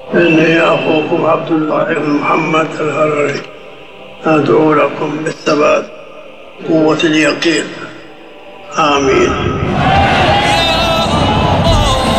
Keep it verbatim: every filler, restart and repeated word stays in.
إني أخوكم عبد الله بن محمد الهرري، أدعو لكم بالثبات قوة اليقين. آمين.